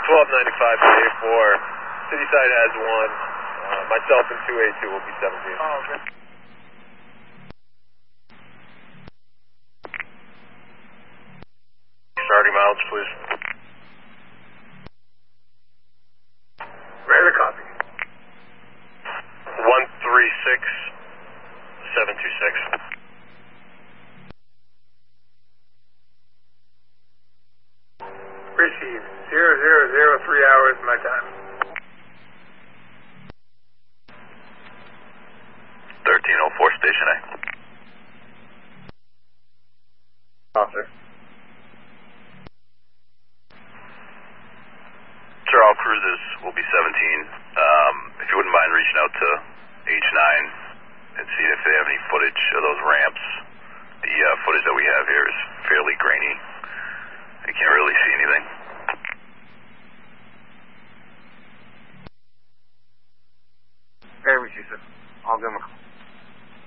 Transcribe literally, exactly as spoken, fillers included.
twelve ninety-five to A four. City side has one. Uh, myself and two A two will be seventeen. Oh, okay. Starting miles, please. Ready to copy. one three six seven two six. Received. Zero, zero, zero, three hours my time. thirteen oh four, Station A. Officer. Sir, all cruises will be seventeen. Um, if you wouldn't mind reaching out to H nine and seeing if they have any footage of those ramps. The uh, footage that we have here is fairly grainy. You can't really see anything. Very with you, sir. I'll give him a call.